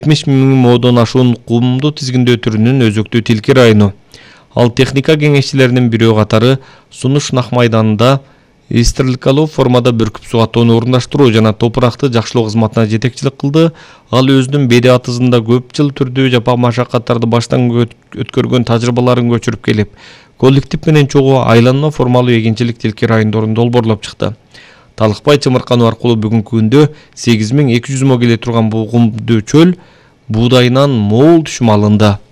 70.000 модон ашуун кумду тизгиндөө түрүнүн өзөктүү Тилки району. Ал техника кеңешчилеринин бирөө катары Сунуш Нах майданында истрелкалуу формада бүркүп суга тоону орундаштыруу жана топуракты жакшылоо кызматына жетекчилик кылды. Ал өзүнүн беди атызында көп жыл түрдүү жапа машакаттарды баштан өткөргөн тажрыйбаларын көчүрүп келип, коллектив менен чогуу айланма формалуу эгинчилик Тилки райондорунда долбоорлоп чыкты. Талыкпай чымыркануу аркылуу бүгүнкү күндө 8200 мо келе турган буу кумдуу чөл буудайынан мол түшүм алынды.